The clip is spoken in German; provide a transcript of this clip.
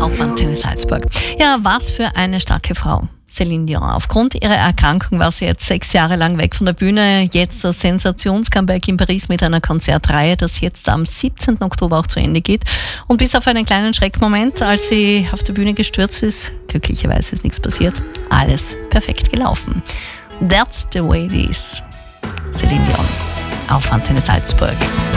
auf Antenne Salzburg. Ja, was für eine starke Frau. Celine Dion. Aufgrund ihrer Erkrankung war sie jetzt 6 Jahre lang weg von der Bühne. Jetzt das Sensationscomeback in Paris mit einer Konzertreihe, das jetzt am 17. Oktober auch zu Ende geht. Und bis auf einen kleinen Schreckmoment, als sie auf der Bühne gestürzt ist, glücklicherweise ist nichts passiert, alles perfekt gelaufen. That's the way it is. Celine Dion auf Antenne Salzburg.